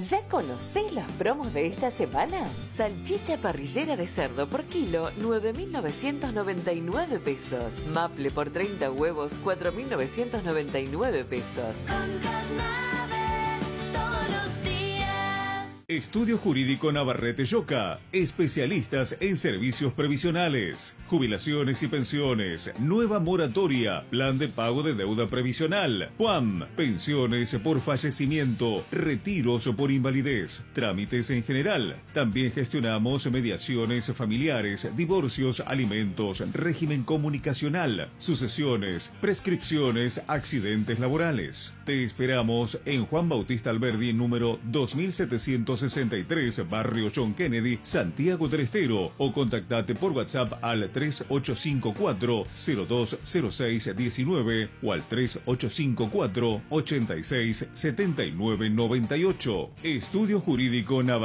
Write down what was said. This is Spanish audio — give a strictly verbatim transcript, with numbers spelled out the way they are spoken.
¿Ya conocés los promos de esta semana? Salchicha parrillera de cerdo por kilo, nueve mil novecientos noventa y nueve pesos. Maple por treinta huevos, cuatro mil novecientos noventa y nueve pesos. Estudio Jurídico Navarrete Yoca, especialistas en servicios previsionales, jubilaciones y pensiones, nueva moratoria, plan de pago de deuda previsional, P U A M, pensiones por fallecimiento, retiros por invalidez, trámites en general. También gestionamos mediaciones familiares, divorcios, alimentos, régimen comunicacional, sucesiones, prescripciones, accidentes laborales. Te esperamos en Juan Bautista Alberdi, número dos mil setecientos sesenta y tres, Barrio John Kennedy, Santiago del Estero, o contactate por WhatsApp al tres ocho cinco cuatro, cero dos cero seis uno nueve o al tres ocho cinco cuatro, ochenta y seis, setenta y nueve noventa y ocho. Estudio Jurídico Navarrete.